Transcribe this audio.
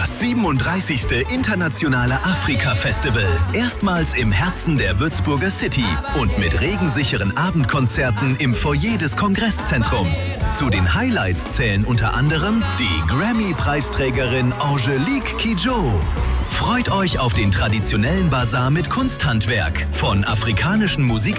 Das 37. Internationale Afrika-Festival. Erstmals im Herzen der Würzburger City und mit regensicheren Abendkonzerten im Foyer des Kongresszentrums. Zu den Highlights zählen unter anderem die Grammy-Preisträgerin Angelique Kidjo. Freut euch auf den traditionellen Basar mit Kunsthandwerk von afrikanischen Musik